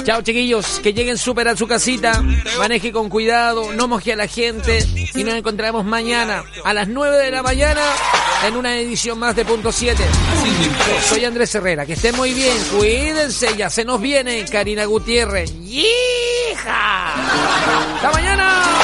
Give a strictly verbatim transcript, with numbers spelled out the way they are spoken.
Chao, chiquillos, que lleguen súper a su casita, maneje con cuidado, no moje a la gente y nos encontramos mañana a las nueve de la mañana en una edición más de Punto siete. Soy Andrés Herrera, que estén muy bien, cuídense, ya se nos viene Karina Gutiérrez. ¡Hija! ¡Hasta mañana!